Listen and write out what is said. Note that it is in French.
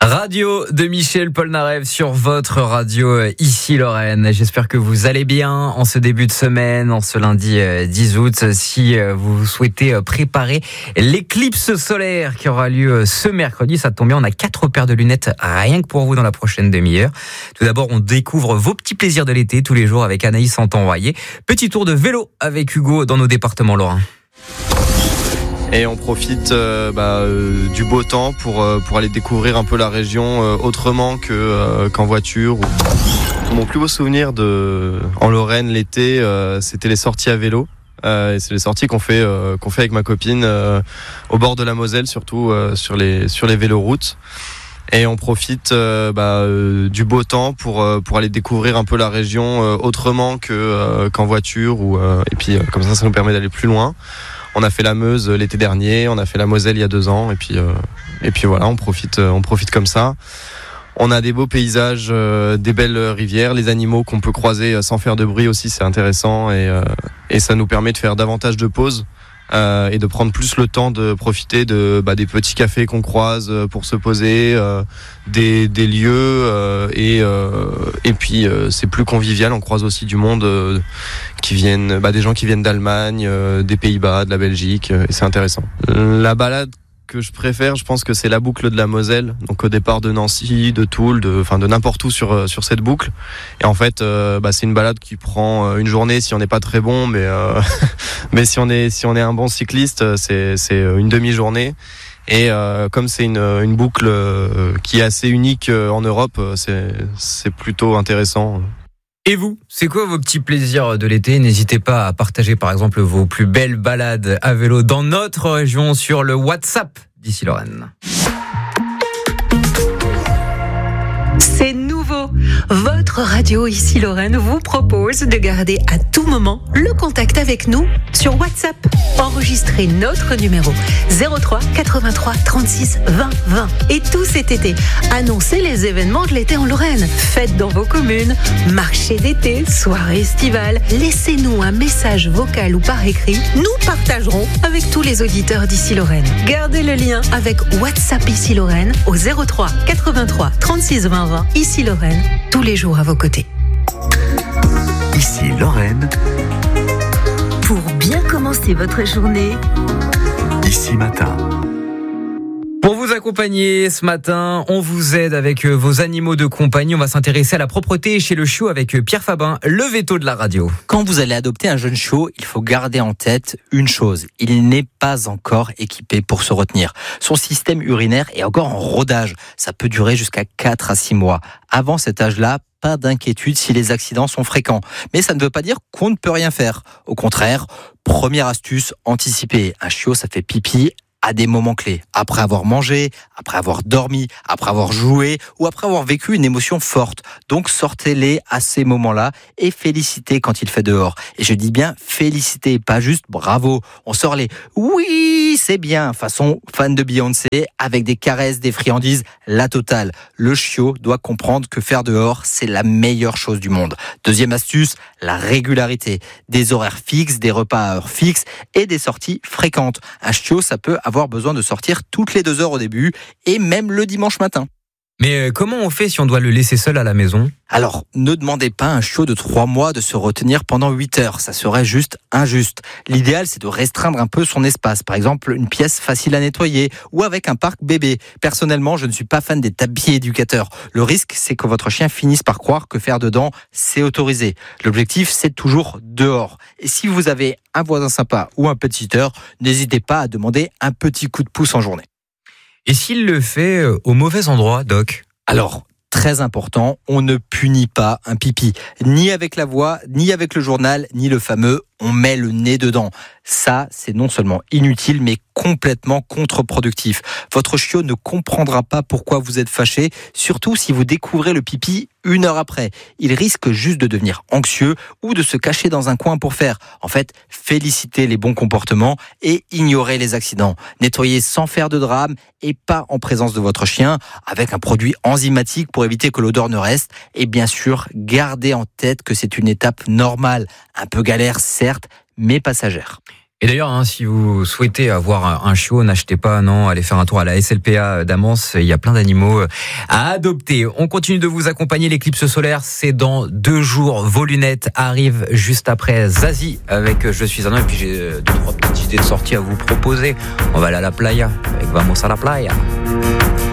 Radio de Michel Polnareff sur votre radio ici Lorraine. J'espère que vous allez bien en ce début de semaine, en ce lundi 10 août. Si vous souhaitez préparer l'éclipse solaire qui aura lieu ce mercredi, ça tombe bien, on a 4 paires de lunettes rien que pour vous dans la prochaine demi-heure. Tout d'abord, on découvre vos petits plaisirs de l'été tous les jours avec Anaïs Santan-Royer. Petit tour de vélo avec Hugo dans nos départements lorrains. Et on profite du beau temps pour aller découvrir un peu la région autrement qu'en voiture. Mon plus beau souvenir en Lorraine l'été, c'était les sorties à vélo. Et c'est les sorties qu'on fait avec ma copine au bord de la Moselle, surtout sur les véloroutes. Et on profite du beau temps pour aller découvrir un peu la région autrement qu'en voiture. Et puis comme ça nous permet d'aller plus loin. On a fait la Meuse l'été dernier, on a fait la Moselle il y a 2 ans, et puis voilà, on profite comme ça. On a des beaux paysages, des belles rivières, les animaux qu'on peut croiser sans faire de bruit aussi, c'est intéressant, et ça nous permet de faire davantage de pauses et de prendre plus le temps de profiter des petits cafés qu'on croise pour se poser, des lieux et puis c'est plus convivial. On croise aussi du monde qui viennent, des gens qui viennent d'Allemagne, des Pays-Bas, de la Belgique, et c'est intéressant. La balade que je préfère, je pense que c'est la boucle de la Moselle, donc au départ de Nancy, de Toul, de n'importe où sur cette boucle. Et en fait, c'est une balade qui prend une journée si on n'est pas très bon, mais mais si on est un bon cycliste, c'est une demi-journée. Et comme c'est une boucle qui est assez unique en Europe, c'est plutôt intéressant. Et vous, c'est quoi vos petits plaisirs de l'été ? N'hésitez pas à partager par exemple vos plus belles balades à vélo dans notre région sur le WhatsApp d'ici Lorraine. C'est nouveau. Votre radio ici Lorraine vous propose de garder à tout moment le contact avec nous sur WhatsApp. Enregistrez notre numéro 03 83 36 20 20. Et tout cet été, annoncez les événements de l'été en Lorraine. Fêtes dans vos communes, marché d'été, soirée estivale. Laissez-nous un message vocal ou par écrit. Nous partagerons avec tous les auditeurs d'ici Lorraine. Gardez le lien avec WhatsApp ici Lorraine au 03 83 36 20 20. Ici Lorraine, tous les jours à vos côtés. Ici Lorraine. Pour bien commencer votre journée. Ici Matin. Pour vous accompagner ce matin, on vous aide avec vos animaux de compagnie. On va s'intéresser à la propreté chez le chiot avec Pierre Fabin, le veto de la radio. Quand vous allez adopter un jeune chiot, il faut garder en tête une chose. Il n'est pas encore équipé pour se retenir. Son système urinaire est encore en rodage. Ça peut durer jusqu'à 4 à 6 mois. Avant cet âge-là, pas d'inquiétude si les accidents sont fréquents. Mais ça ne veut pas dire qu'on ne peut rien faire. Au contraire, première astuce, anticiper. Un chiot, ça fait pipi à des moments clés. Après avoir mangé, après avoir dormi, après avoir joué ou après avoir vécu une émotion forte. Donc sortez-les à ces moments-là et félicitez quand il fait dehors. Et je dis bien félicitez, pas juste bravo. On sort les oui, c'est bien, façon fan de Beyoncé, avec des caresses, des friandises, la totale. Le chiot doit comprendre que faire dehors, c'est la meilleure chose du monde. Deuxième astuce, la régularité. Des horaires fixes, des repas à heure fixe et des sorties fréquentes. Un chiot, ça peut avoir besoin de sortir toutes les 2 heures au début et même le dimanche matin. Mais comment on fait si on doit le laisser seul à la maison ? Alors, ne demandez pas à un chiot de 3 mois de se retenir pendant 8 heures. Ça serait juste injuste. L'idéal, c'est de restreindre un peu son espace. Par exemple, une pièce facile à nettoyer ou avec un parc bébé. Personnellement, je ne suis pas fan des tapis éducateurs. Le risque, c'est que votre chien finisse par croire que faire dedans, c'est autorisé. L'objectif, c'est toujours dehors. Et si vous avez un voisin sympa ou un pétiteur, n'hésitez pas à demander un petit coup de pouce en journée. Et s'il le fait au mauvais endroit, Doc ? Alors, très important, on ne punit pas un pipi. Ni avec la voix, ni avec le journal, ni le fameux « on met le nez dedans ». Ça, c'est non seulement inutile, mais complètement contre-productif. Votre chiot ne comprendra pas pourquoi vous êtes fâché, surtout si vous découvrez le pipi 1 heure après. Il risque juste de devenir anxieux ou de se cacher dans un coin pour faire. En fait, félicitez les bons comportements et ignorez les accidents. Nettoyez sans faire de drame et pas en présence de votre chien, avec un produit enzymatique pour éviter que l'odeur ne reste. Et bien sûr, gardez en tête que c'est une étape normale, un peu galère certes, mais passagère. Et d'ailleurs, si vous souhaitez avoir un chiot, n'achetez pas, allez faire un tour à la SLPA d'Amance. Il y a plein d'animaux à adopter. On continue de vous accompagner. L'éclipse solaire, c'est dans 2 jours. Vos lunettes arrivent juste après Zazie avec Je suis un homme. Et puis j'ai 2-3 petites idées de sortie à vous proposer. On va aller à la playa avec Vamos à la playa.